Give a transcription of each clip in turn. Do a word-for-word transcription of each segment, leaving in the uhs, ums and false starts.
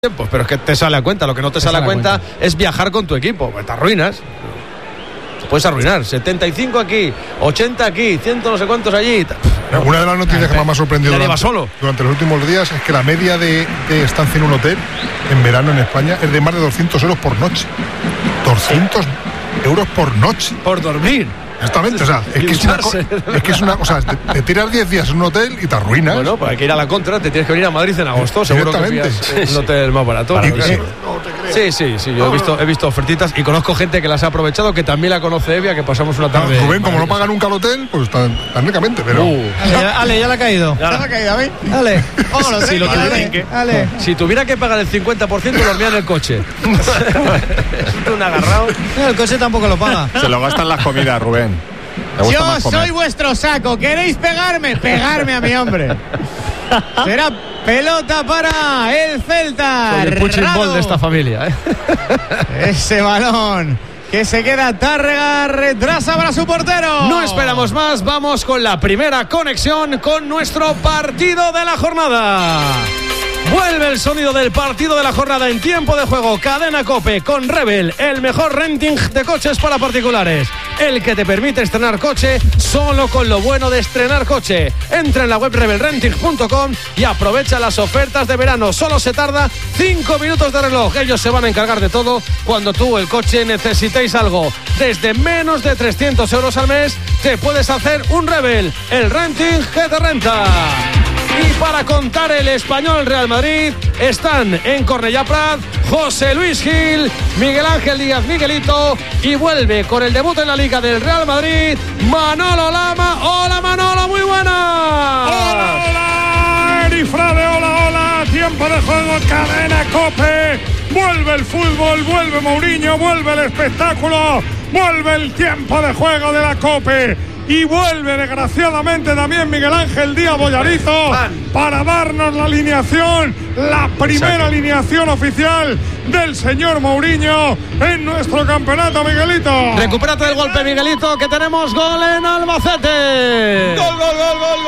tiempos, pero es que te sale a cuenta. Lo que no te, te sale a cuenta, cuenta es viajar con tu equipo, pues te arruinas. Te puedes arruinar. setenta y cinco aquí, ochenta aquí, cien no sé cuántos allí. Una de las noticias que más me ha sorprendido durante, solo. durante los últimos días es que la media de, de estancia en un hotel en verano en España es de más de doscientos euros por noche. doscientos euros por noche. Por dormir. Exactamente, o sea, es que es, una, es que es una cosa, te, te tiras diez días en un hotel y te arruinas. Bueno, pues hay que ir a la contra, te tienes que venir a Madrid en agosto, seguro que pillas un hotel más barato. Sí, sí. sí, sí, sí, yo he visto, he visto ofertitas y conozco gente que las ha aprovechado, que también la conoce Evia, que pasamos una tarde. Claro, Rubén, como no paga nunca el hotel, pues tan, tan ricamente, pero. Uh. Ale, Ale, ya le ha caído. Ya le ha caído a mí. Ale, vámonos, si, lo tuviera, que, Ale. si tuviera que pagar el cincuenta por ciento, dormía en el coche. Es un agarrado. No, el coche tampoco lo paga. Se lo gastan las comidas, Rubén. Yo soy vuestro saco. ¿Queréis pegarme? Pegarme a mi hombre. Será pelota para el Celta. Soy el punching ball de esta familia, ¿eh? Ese balón que se queda Tárrega, retrasa para su portero. No esperamos más, vamos con la primera conexión con nuestro partido de la jornada. Vuelve el sonido del partido de la jornada en tiempo de juego. Cadena COPE con Rebel, el mejor renting de coches para particulares. El que te permite estrenar coche solo con lo bueno de estrenar coche. Entra en la web rebel renting punto com y aprovecha las ofertas de verano. Solo se tarda cinco minutos de reloj. Ellos se van a encargar de todo cuando tú, el coche, necesitéis algo. Desde menos de trescientos euros al mes te puedes hacer un Rebel, el renting que te renta. Y para contar el Español Real Madrid están en Cornellà Prat José Luis Gil, Miguel Ángel Díaz Miguelito, y vuelve con el debut en la Liga del Real Madrid Manolo Lama. Hola Manolo, muy buena. Hola, hola, Erifrade, hola, hola. Tiempo de juego, Cadena COPE. Vuelve el fútbol, vuelve Mourinho, vuelve el espectáculo, vuelve el tiempo de juego de la COPE. Y vuelve desgraciadamente también Miguel Ángel Díaz Bollarizo para darnos la alineación, la primera Exacto. alineación oficial del señor Mourinho en nuestro campeonato, Miguelito. Recupérate del golpe, Miguelito, que tenemos gol en Albacete. Gol, gol, gol, gol,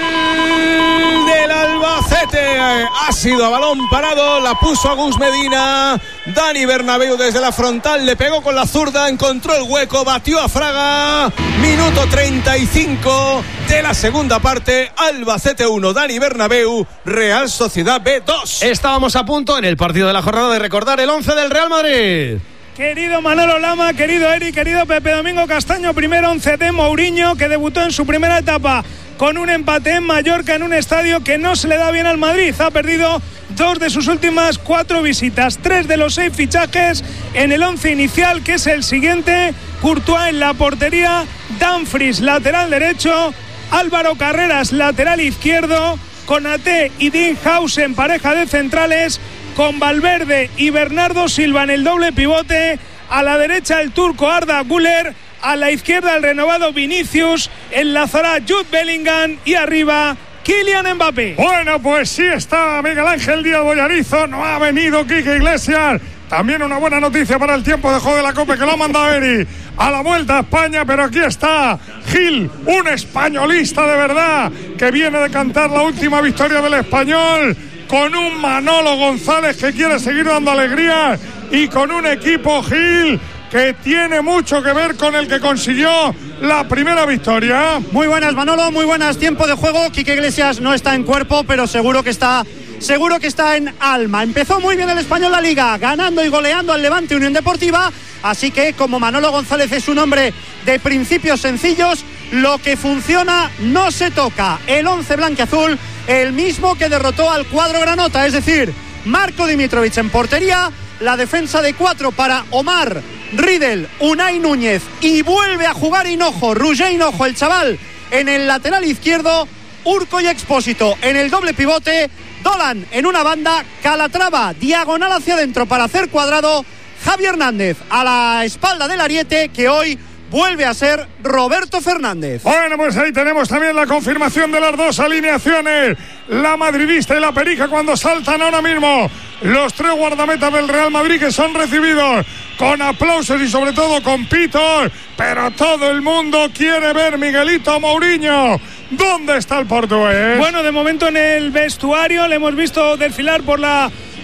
gol del Albacete. Ha sido a balón parado, la puso a Gus Medina. Dani Bernabéu desde la frontal le pegó con la zurda, encontró el hueco, batió a Fraga. Minuto treinta y cinco de la segunda parte. Albacete uno, Dani Bernabéu, Real Sociedad B dos. Estábamos a punto en el partido de la jornada de recordar el once del Real Madrid. Querido Manolo Lama, querido Eri, querido Pepe Domingo Castaño, primer once de Mourinho, que debutó en su primera etapa con un empate en Mallorca en un estadio que no se le da bien al Madrid. Ha perdido dos de sus últimas cuatro visitas, tres de los seis fichajes en el once inicial, que es el siguiente: Courtois en la portería, Dumfries lateral derecho, Álvaro Carreras lateral izquierdo, Konaté y Dean House en pareja de centrales, con Valverde y Bernardo Silva en el doble pivote, a la derecha el turco Arda Güler, a la izquierda el renovado Vinicius, enlazará Jude Bellingham y arriba Kylian Mbappé. Bueno, pues sí está Miguel Ángel Díaz Bollarizo, no ha venido Quique Iglesias. También una buena noticia para el tiempo de juego de la COPE, que lo ha mandado Eri a la vuelta a España, pero aquí está Gil, un españolista de verdad, que viene de cantar la última victoria del Español, con un Manolo González que quiere seguir dando alegría, y con un equipo, Gil, que tiene mucho que ver con el que consiguió la primera victoria. Muy buenas, Manolo, muy buenas. Tiempo de juego. Quique Iglesias no está en cuerpo, pero seguro que está seguro que está en alma. Empezó muy bien el Español la Liga, ganando y goleando al Levante Unión Deportiva, así que como Manolo González es un hombre de principios sencillos, lo que funciona no se toca. El once blanquiazul, el mismo que derrotó al cuadro granota, es decir, Marco Dimitrovic en portería, la defensa de cuatro para Omar, Riedel, Unai Núñez, y vuelve a jugar Hinojo, Roger Hinojo, el chaval, en el lateral izquierdo, Urco y Expósito en el doble pivote, Dolan en una banda, Calatrava diagonal hacia adentro para hacer cuadrado, Javi Hernández a la espalda del ariete, que hoy vuelve a ser Roberto Fernández. Bueno, pues ahí tenemos también la confirmación de las dos alineaciones, la madridista y la perija, cuando saltan ahora mismo los tres guardametas del Real Madrid, que son recibidos con aplausos y sobre todo con pitos, pero todo el mundo quiere ver Miguelito Mourinho. ¿Dónde está el portugués? Bueno, de momento en el vestuario le hemos visto desfilar por la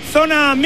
zona